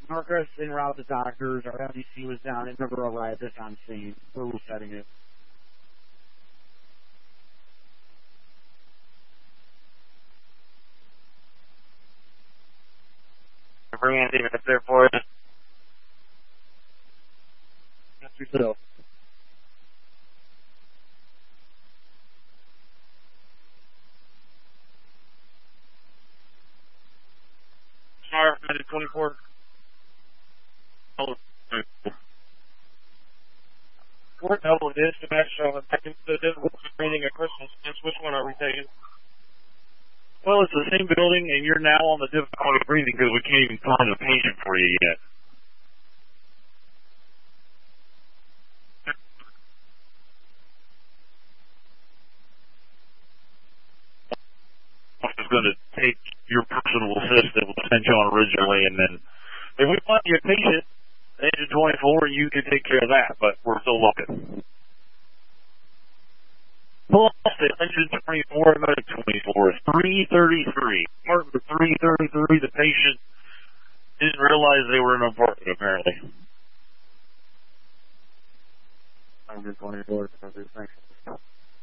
Norcrest en route to doctors. Our FDC was down. It never arrived on scene. We're resetting it. Bring Andy up there for you. That's yourself. Sorry, 24. Fort Noble is to match the difficult screening at Christmas. Which one are we taking? Well, it's the same building, and you're now on the difficulty breathing because we can't even find a patient for you yet. I was going to take your personal assistant, we'll send you on originally, and then if we find you a patient, engine 24, you can take care of that, but we're still looking. Pull off the engine 24, medic 24, 333. Mark for 333, the patient didn't realize they were in an apartment, apparently. Engine 24, thanks.